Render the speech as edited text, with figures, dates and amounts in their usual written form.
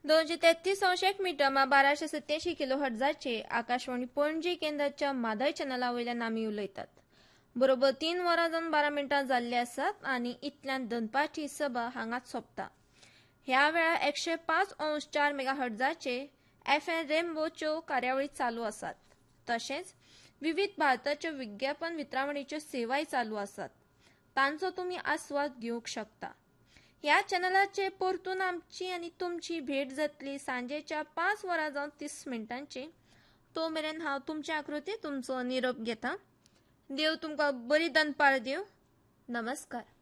233 मीटरमा 1287 किलोहर्ट्झाचे आकाशवाणी पणजी केंद्राच्या मादय चॅनला वयल्यान आमी उलयतात. बरोबर 3 वरां जावन 12 मिनटां जाल्ली आसात आनी इतल्यान दनपारची सभा हांगाच सोंपता. ह्या वेळार 105.4 मेगाहर्ट्झाचे FM रेनबोच्यो कार्यावळी चालू आसात. तशेंच विविध भारताच्यो विज्ञापन वितरावणीच्यो सेवाय चालू आसात. तांचो तुमी आस्वाद घेवंक शकता. ह्या चॅनलाचेर परतून आमची आनी तुमची भेट जातली सांजेच्या 5 वरां जावन 30 मिनटांची. तो मेरेन हांव तुमचे आकृती तुमचो निरोप घेतां. देव तुमकां बरी दनपार दिवं. नमस्कार.